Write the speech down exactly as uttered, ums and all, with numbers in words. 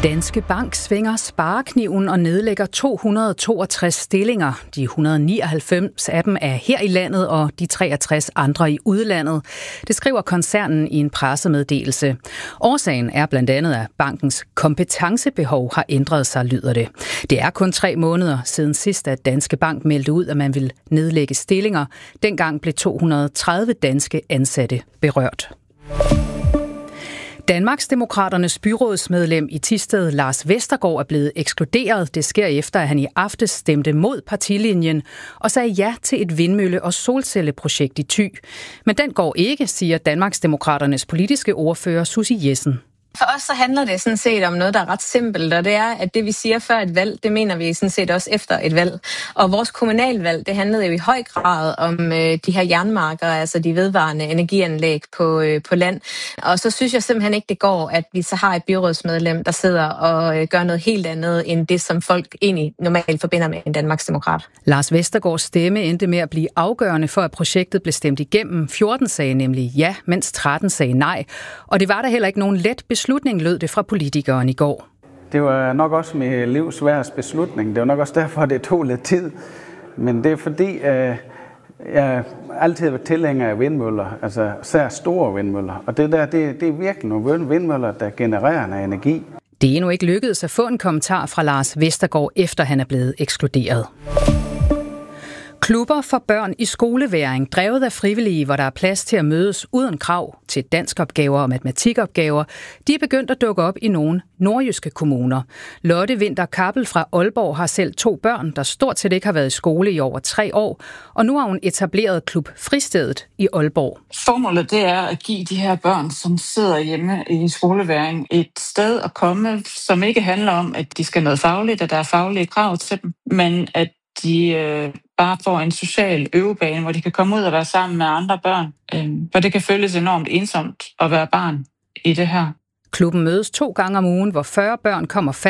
Danske Bank svinger sparekniven og nedlægger to hundrede og toogtres stillinger. De et hundrede og nioghalvfems af dem er her i landet, og de treogtres andre i udlandet. Det skriver koncernen i en pressemeddelelse. Årsagen er blandt andet, at bankens kompetencebehov har ændret sig, lyder det. Det er kun tre måneder siden sidst, at Danske Bank meldte ud, at man vil nedlægge stillinger. Dengang blev to hundrede og tredive danske ansatte berørt. Danmarksdemokraternes byrådsmedlem i Thisted, Lars Vestergaard, er blevet ekskluderet. Det sker efter, at han i aftes stemte mod partilinjen og sagde ja til et vindmølle- og solcelleprojekt i Thy. Men den går ikke, siger Danmarksdemokraternes politiske ordfører Susie Jessen. For os så handler det sådan set om noget, der er ret simpelt, og det er, at det vi siger før et valg, det mener vi sådan set også efter et valg. Og vores kommunalvalg, det handlede jo i høj grad om øh, de her jernmarker, altså de vedvarende energianlæg på, øh, på land. Og så synes jeg simpelthen ikke, det går, at vi så har et byrådsmedlem, der sidder og øh, gør noget helt andet, end det, som folk egentlig normalt forbinder med en Danmarksdemokrat. Lars Vestergaards stemme endte med at blive afgørende for, at projektet blev stemt igennem. fjorten sagde nemlig ja, mens tretten sagde nej. Og det var der heller ikke nogen let beslutning. Beslutning lød det fra politikeren i går. Det var nok også mit livs sværeste beslutning. Det var nok også derfor, det tog lidt tid. Men det er fordi, at jeg altid har været tilhænger af vindmøller, altså særligt store vindmøller. Og det der, det, det er virkelig nogle vindmøller, der genererer noget energi. Det er endnu ikke lykkedes at få en kommentar fra Lars Vestergaard, efter han er blevet ekskluderet. Klubber for børn i skoleværing, drevet af frivillige, hvor der er plads til at mødes uden krav til danskopgaver og matematikopgaver, de er begyndt at dukke op i nogle nordjyske kommuner. Lotte Vinter Kappel fra Aalborg har selv to børn, der stort set ikke har været i skole i over tre år, og nu har hun etableret Klub Fristedet i Aalborg. Formålet det er at give de her børn, som sidder hjemme i skoleværing, et sted at komme, som ikke handler om, at de skal noget fagligt, at der er faglige krav til dem, men at de øh, bare får en social øvebane, hvor de kan komme ud og være sammen med andre børn. Øh, for det kan føles enormt ensomt at være barn i det her. Klubben mødes to gange om ugen, hvor fyrre børn kommer fast